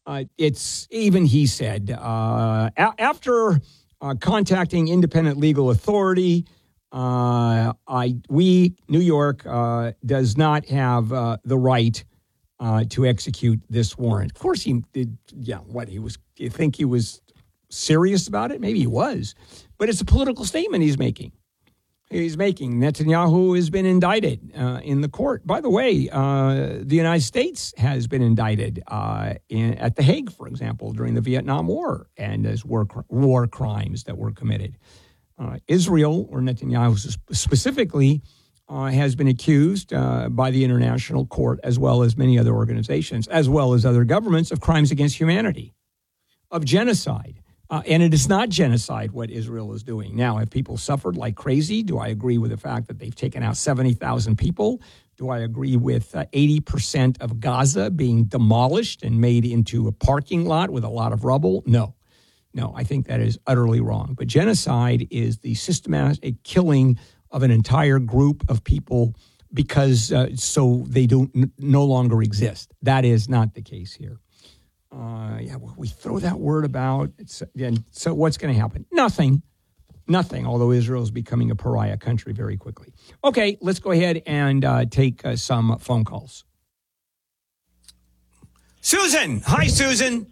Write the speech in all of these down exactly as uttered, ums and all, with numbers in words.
Uh, it's even he said uh, a- after uh, contacting independent legal authority, uh, I we New York uh, does not have uh, the right uh, to execute this warrant. Of course, he did. Yeah, what he was? Do you think he was serious about it? Maybe he was, but it's a political statement he's making. He's making. Netanyahu has been indicted uh, in the court. By the way, uh, the United States has been indicted uh, in, at The Hague, for example, during the Vietnam War, and as war, war crimes that were committed. Uh, Israel, or Netanyahu specifically, uh, has been accused uh, by the International Court, as well as many other organizations, as well as other governments, of crimes against humanity, of genocide. Uh, and it is not genocide what Israel is doing. Now, have people suffered like crazy? Do I agree with the fact that they've taken out seventy thousand people? Do I agree with uh, eighty percent of Gaza being demolished and made into a parking lot with a lot of rubble? No. No, I think that is utterly wrong. But genocide is the systematic killing of an entire group of people because uh, so they don't n- no longer exist. That is not the case here. Uh, yeah, we throw that word about. It's, and so what's going to happen? Nothing. Nothing, although Israel is becoming a pariah country very quickly. Okay, let's go ahead and uh, take uh, some phone calls. Susan. Hi, Susan.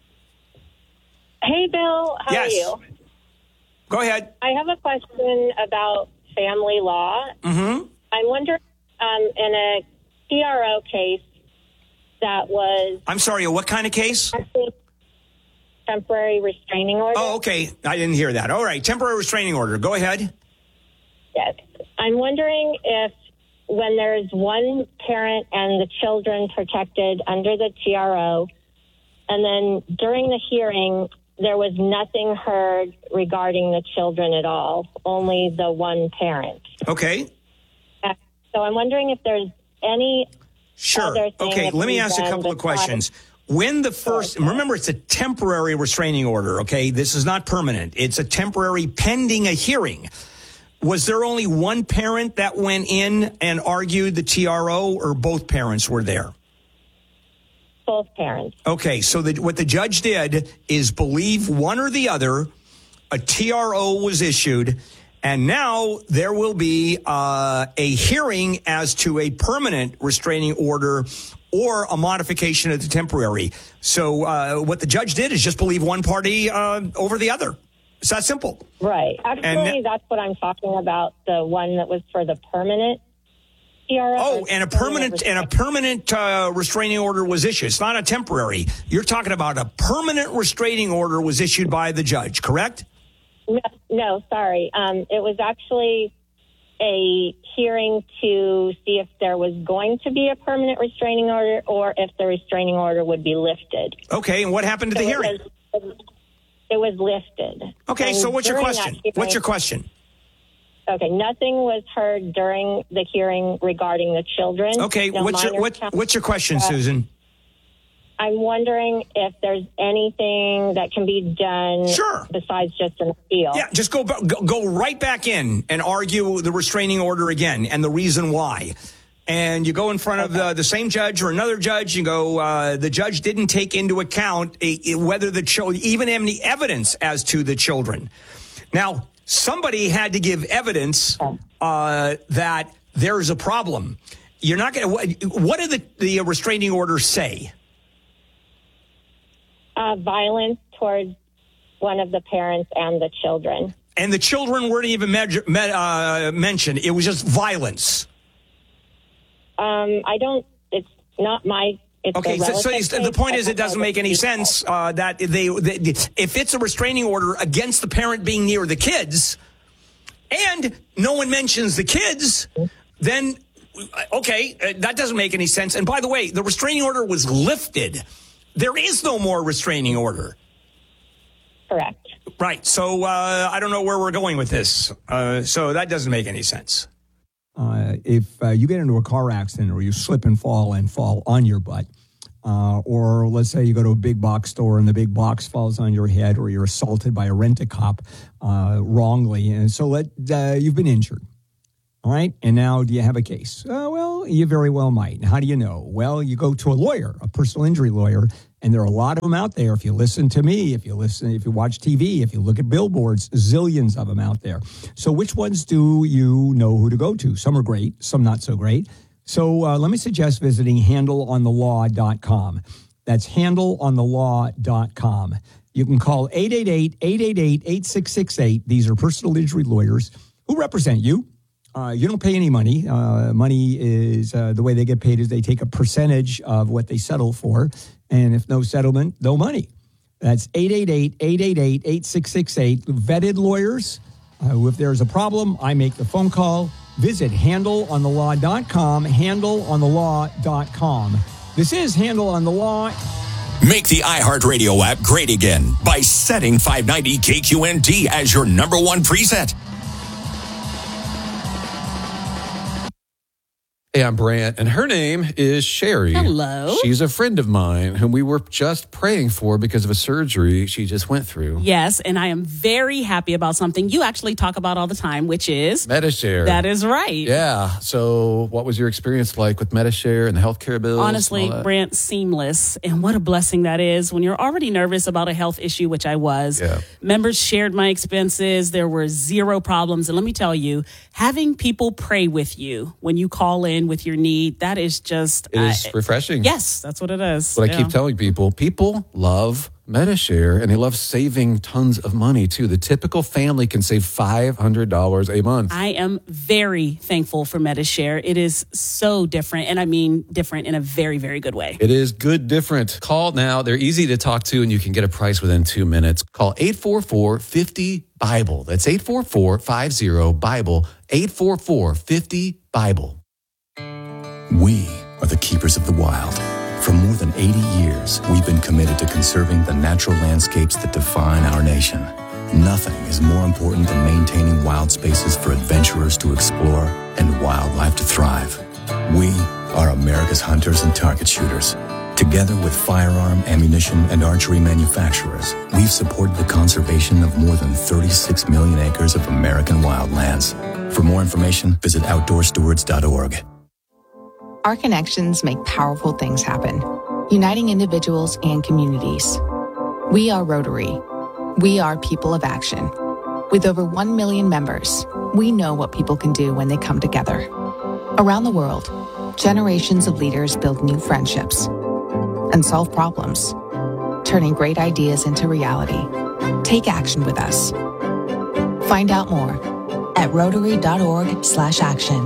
Hey, Bill. How yes. are you? Go ahead. I have a question about family law. Mm-hmm. I'm wondering, um, in a T R O case, that was... I'm sorry, what kind of case? Temporary restraining order. Oh, okay. I didn't hear that. All right, temporary restraining order. Go ahead. Yes. I'm wondering if when there's one parent and the children protected under the T R O, and then during the hearing, there was nothing heard regarding the children at all, only the one parent. Okay. So I'm wondering if there's any... Sure. Okay, let me ask a couple of questions. When the first, remember, it's a temporary restraining order, okay? This is not permanent. It's a temporary pending a hearing. Was there only one parent that went in and argued the T R O, or both parents were there? Both parents. Okay, so the, what the judge did is believe one or the other. A T R O was issued. And now there will be uh, a hearing as to a permanent restraining order or a modification of the temporary. So uh, what the judge did is just believe one party uh, over the other. It's that simple. Right. Actually, and, that's what I'm talking about, the one that was for the permanent T R O. Oh, and a permanent and a permanent uh, restraining order was issued. It's not a temporary. You're talking about a permanent restraining order was issued by the judge, correct? No, no, sorry. Um, it was actually a hearing to see if there was going to be a permanent restraining order or if the restraining order would be lifted. Okay, and what happened to the so hearing? It was, it was lifted. Okay, and so what's your question? Hearing, what's your question? Okay, nothing was heard during the hearing regarding the children. Okay, no what's your what, what's your question, uh, Susan? I'm wondering if there's anything that can be done sure. besides just an appeal. Yeah, just go, go go right back in and argue the restraining order again and the reason why. And you go in front okay. of the, the same judge or another judge. You go, uh, the judge didn't take into account a, a, whether the children, even any evidence as to the children. Now, somebody had to give evidence uh, that there is a problem. You're not going to. What did the, the restraining order say? Uh, violence towards one of the parents and the children. And the children weren't even measure, me, uh, mentioned. It was just violence. Um, I don't, it's not my, it's okay, so, so the point is it doesn't make any sense uh, that they, they, if it's a restraining order against the parent being near the kids and no one mentions the kids, then, okay, that doesn't make any sense. And by the way, the restraining order was lifted. There is no more restraining order. Correct. Right. So uh, I don't know where we're going with this. Uh, so that doesn't make any sense. Uh, if uh, you get into a car accident or you slip and fall and fall on your butt, uh, or let's say you go to a big box store and the big box falls on your head, or you're assaulted by a rent-a-cop uh, wrongly, and so let uh, you've been injured. All right. And now do you have a case? Uh, well, you very well might. How do you know? Well, you go to a lawyer, a personal injury lawyer, And there are a lot of them out there. If you listen to me, if you listen, if you watch T V, if you look at billboards, zillions of them out there. So which ones do you know who to go to? Some are great, some not so great. So uh, let me suggest visiting handle on the law dot com. That's handle on the law dot com. You can call eight eight eight, eight eight eight, eight six six eight. These are personal injury lawyers who represent you. Uh, you don't pay any money. Uh, money is, uh, the way they get paid is they take a percentage of what they settle for. And if no settlement, no money. That's eight eight eight, eight eight eight, eight six six eight. Vetted lawyers. Uh, if there's a problem, I make the phone call. Visit handle on the law dot com, handle on the law dot com. This is Handle on the Law. Make the iHeartRadio app great again by setting five ninety K Q N T as your number one preset. Hey, I'm Brant, and her name is Sherry. Hello. She's a friend of mine whom we were just praying for because of a surgery she just went through. Yes, and I am very happy about something you actually talk about all the time, which is... Medi-Share. That is right. Yeah. So what was your experience like with Medi-Share and the healthcare bills? Honestly, Brant, seamless. And what a blessing that is when you're already nervous about a health issue, which I was. Yeah. Members shared my expenses. There were zero problems. And let me tell you, having people pray with you when you call in with your need, that is just... It is uh, refreshing. Yes, that's what it is. But yeah. I keep telling people, people love Medi-Share, and they love saving tons of money, too. The typical family can save five hundred dollars a month. I am very thankful for Medi-Share. It is so different, and I mean different in a very, very good way. It is good different. Call now. They're easy to talk to, and you can get a price within two minutes. Call eight four four, five zero, BIBLE. That's eight four four, five zero, BIBLE. eight four four, five zero, BIBLE. We are the keepers of the wild. For more than eighty years, we've been committed to conserving the natural landscapes that define our nation. Nothing is more important than maintaining wild spaces for adventurers to explore and wildlife to thrive. We are America's hunters and target shooters. Together with firearm, ammunition, and archery manufacturers, we've supported the conservation of more than thirty-six million acres of American wildlands. For more information, visit outdoor stewards dot org. Our connections make powerful things happen, uniting individuals and communities. We are Rotary. We are people of action. With over one million members, we know what people can do when they come together. Around the world, generations of leaders build new friendships and solve problems, turning great ideas into reality. Take action with us. Find out more at rotary dot org slash action.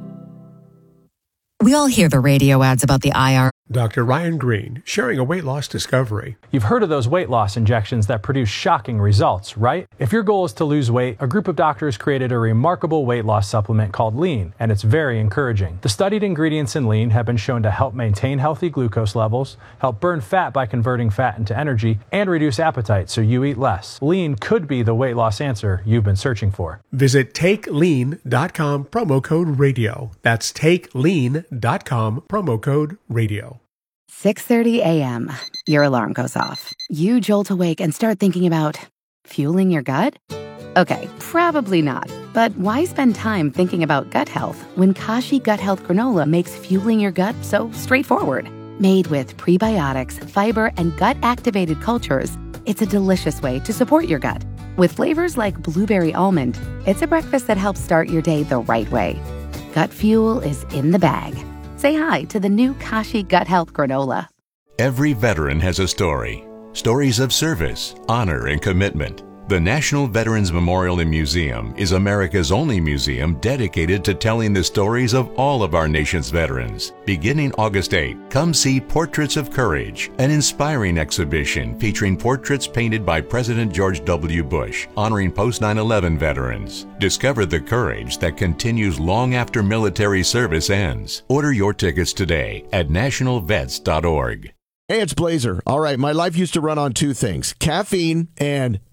We all hear the radio ads about the I R. Doctor Ryan Green, sharing a weight loss discovery. You've heard of those weight loss injections that produce shocking results, right? If your goal is to lose weight, a group of doctors created a remarkable weight loss supplement called Lean, and it's very encouraging. The studied ingredients in Lean have been shown to help maintain healthy glucose levels, help burn fat by converting fat into energy, and reduce appetite so you eat less. Lean could be the weight loss answer you've been searching for. Visit take lean dot com, promo code radio. That's take lean dot com, promo code radio. six thirty a.m. Your alarm goes off. You jolt awake and start thinking about fueling your gut? Okay, probably not. But why spend time thinking about gut health when Kashi Gut Health Granola makes fueling your gut so straightforward? Made with prebiotics, fiber, and gut-activated cultures, it's a delicious way to support your gut. With flavors like blueberry almond, it's a breakfast that helps start your day the right way. Gut fuel is in the bag. Say hi to the new Kashi Gut Health Granola. Every veteran has a story. Stories of service, honor, and commitment. The National Veterans Memorial and Museum is America's only museum dedicated to telling the stories of all of our nation's veterans. Beginning August eighth, come see Portraits of Courage, an inspiring exhibition featuring portraits painted by President George W. Bush, honoring post nine eleven veterans. Discover the courage that continues long after military service ends. Order your tickets today at national vets dot org. Hey, it's Blazer. All right, my life used to run on two things, caffeine and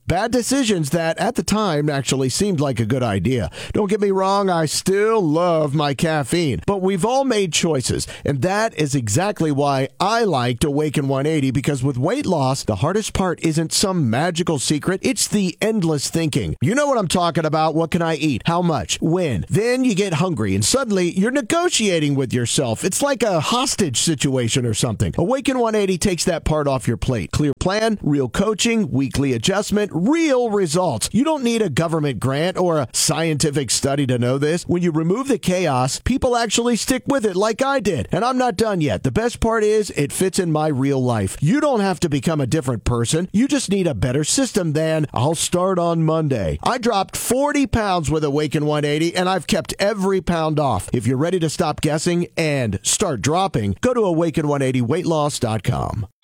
Bad decisions that at the time actually seemed like a good idea. Don't get me wrong, I still love my caffeine, but we've all made choices, and that is exactly why I liked Awaken one eighty, because with weight loss, the hardest part isn't some magical secret, it's the endless thinking. You know what I'm talking about. What can I eat? How much? When? Then you get hungry, and suddenly you're negotiating with yourself. It's like a hostage situation or something. Awaken one eighty takes that part off your plate. Clear plan, real coaching, weekly adjustment, real results. You don't need a government grant or a scientific study to know this. When you remove the chaos, people actually stick with it like I did. And I'm not done yet. The best part is it fits in my real life. You don't have to become a different person. You just need a better system than I'll start on Monday. I dropped forty pounds with Awaken one eighty, and I've kept every pound off. If you're ready to stop guessing and start dropping, go to awaken one eighty weight loss dot com.